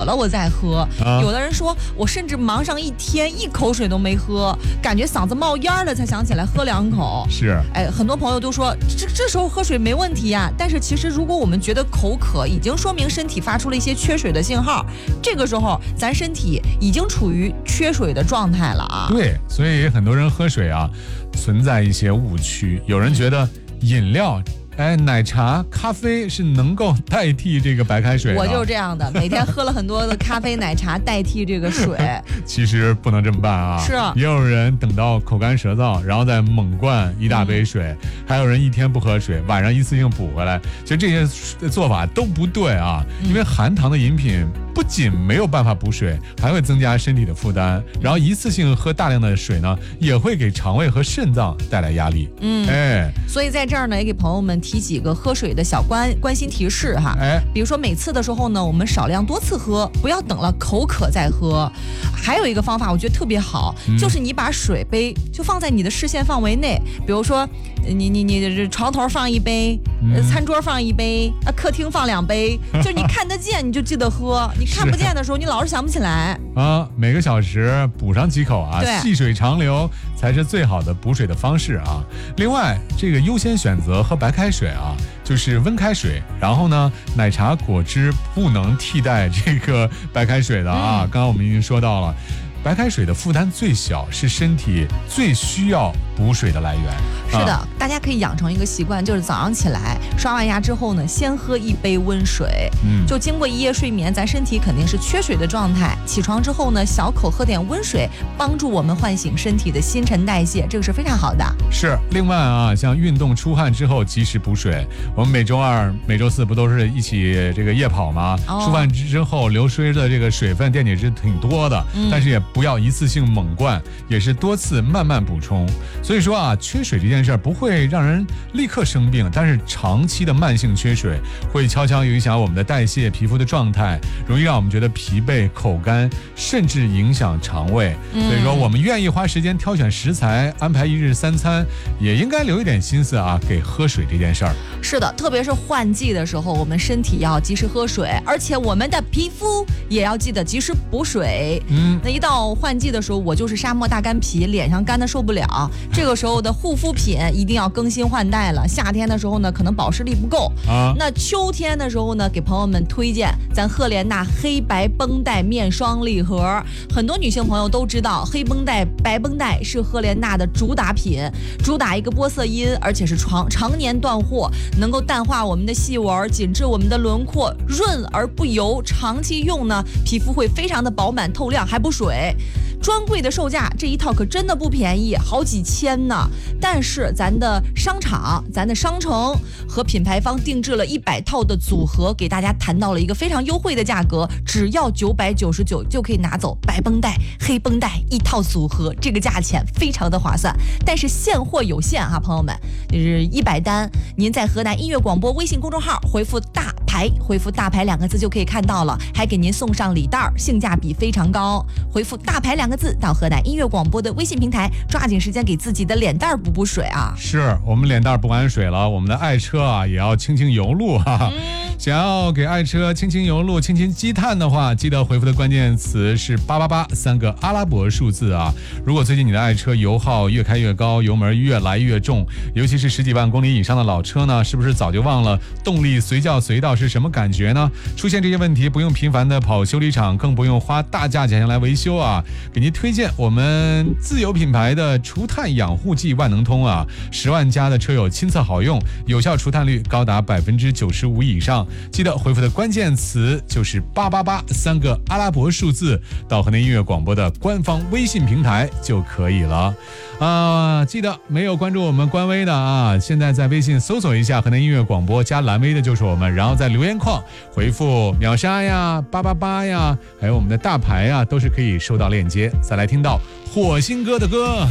了我再喝。有的人说我甚至忙上一天一口水都没喝，感觉嗓子冒烟了才想起来喝2口。 是， 很多朋友都说这时候喝水没问题呀，但是其实如果我们觉得口渴，已经说明身体发出了一些缺水的信号，这个时候咱身体已经处于缺水的状态了啊。 对，所以很多人喝水啊，存在一些误区。有人觉得饮料，奶茶、咖啡是能够代替这个白开水的。 我就是这样的，每天喝了很多的咖啡、奶茶代替这个水。 其实不能这么办啊！ 是， 也有人等到口干舌燥，然后再猛灌一大杯水，还有人一天不喝水，晚上一次性补回来。其实这些做法都不对啊，因为含糖的饮品不仅没有办法补水，还会增加身体的负担。然后一次性喝大量的水呢，也会给肠胃和肾脏带来压力。 所以在这儿呢，也给朋友们提几个喝水的小关心提示哈。比如说每次的时候呢，我们少量多次喝，不要等了口渴再喝。还有一个方法，我觉得特别好，就是你把水杯就放在你的视线范围内，比如说你床头放一杯，餐桌放一杯，客厅放2杯，就你看得见你就记得喝，你看不见的时候你老是想不起来啊。每个小时补上几口啊，细水长流才是最好的补水的方式啊。另外，这个优先选择喝白开水啊，就是温开水，然后呢，奶茶、果汁不能替代这个白开水的啊。刚刚我们已经说到了，白开水的负担最小，是身体最需要补水的来源。 是的，大家可以养成一个习惯，就是早上起来刷完牙之后呢，先喝1杯温水。就经过一夜睡眠，咱身体肯定是缺水的状态。起床之后呢，小口喝点温水，帮助我们唤醒身体的新陈代谢，这个是非常好的。 是，另外啊，像运动出汗之后及时补水。我们每周2、每周4不都是一起这个夜跑吗？出汗之后流失的这个水分、电解质挺多的，但是也不要一次性猛灌，也是多次慢慢补充。所以说啊，缺水这件事儿不会让人立刻生病，但是长期的慢性缺水会悄悄影响我们的代谢、皮肤的状态，容易让我们觉得疲惫、口干，甚至影响肠胃。所以说，我们愿意花时间挑选食材，安排1日3餐，也应该留一点心思啊，给喝水这件事儿。 是的，特别是换季的时候，我们身体要及时喝水，而且我们的皮肤也要记得及时补水。那一到换季的时候，我就是沙漠大干皮，脸上干的受不了。这个时候的护肤品一定要更新换代了。夏天的时候呢，可能保湿力不够那秋天的时候呢，给朋友们推荐咱赫莲娜黑白绷带面霜礼盒。很多女性朋友都知道，黑绷带、白绷带是赫莲娜的主打品，主打一个玻色因，而且是常年断货，能够淡化我们的细纹，紧致我们的轮廓，润而不油。长期用呢，皮肤会非常的饱满透亮，还补水。专柜的售价这一套可真的不便宜，好几千呢。但是咱的商场、咱的商城和品牌方定制了100套的组合，给大家谈到了一个非常优惠的价格，只要999就可以拿走白绷带、黑绷带1套组合，这个价钱非常的划算。但是现货有限哈，朋友们，就是100单，您在河南音乐广播微信公众号回复大牌，回复大牌2个字就可以看到了，还给您送上礼袋，性价比非常高。回复大牌2个字到河南音乐广播的微信平台，抓紧时间给自己的脸蛋补水啊！ 是，我们脸蛋补完水了，我们的爱车啊也要轻轻油路哈。想要给爱车轻轻油路、轻轻积碳的话，记得回复的关键词是888 3个阿拉伯数字啊。如果最近你的爱车油耗越开越高，油门越来越重，尤其是10几万公里以上的老车呢，是不是早就忘了动力随叫随到是什么感觉呢？出现这些问题，不用频繁的跑修理厂，更不用花大价钱来维修啊。给您推荐我们自有品牌的除碳养护剂万能通啊，10万加的车友亲测好用，有效除碳率高达95%以上。记得回复的关键词就是888 3个阿拉伯数字到河南音乐广播的官方微信平台就可以了啊。记得没有关注我们官微的啊，现在在微信搜索一下河南音乐广播，加蓝微的就是我们，然后在留言框回复秒杀呀、888呀，还有我们的大牌呀，都是可以收到链接。再来听到火星哥的歌。